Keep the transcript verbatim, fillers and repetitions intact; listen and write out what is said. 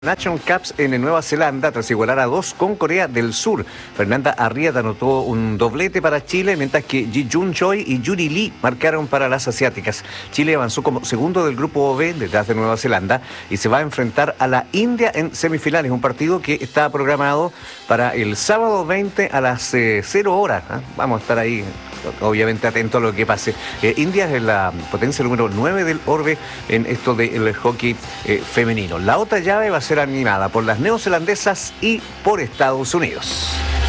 National Cups en Nueva Zelanda tras igualar a dos con Corea del Sur. Fernanda Arrieta anotó un doblete para Chile, mientras que Ji Jun Choi y Yuri Lee marcaron para las asiáticas. Chile avanzó como segundo del grupo B detrás de Nueva Zelanda y se va a enfrentar a la India en semifinales, un partido que está programado para el sábado veinte a las eh, cero horas. ¿eh? Vamos a estar ahí obviamente atento a lo que pase. Eh, India es la potencia número nueve del orbe en esto del hockey eh, femenino. La otra llave va a ser animada por las neozelandesas y por Estados Unidos.